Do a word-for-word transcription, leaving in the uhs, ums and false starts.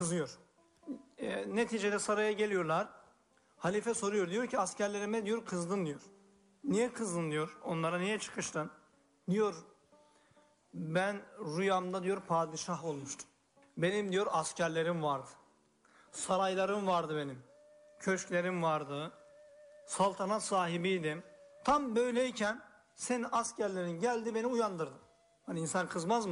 kızıyor. E, neticede saraya geliyorlar. Halife soruyor, diyor ki askerlerime diyor kızdın diyor. Niye kızdın diyor, onlara niye çıkıştın? Diyor ben rüyamda diyor padişah olmuştum. Benim diyor askerlerim vardı. Saraylarım vardı benim. Köşklerim vardı. Saltanat sahibiydim. Tam böyleyken senin askerlerin geldi beni uyandırdı. Hani insan kızmaz mı?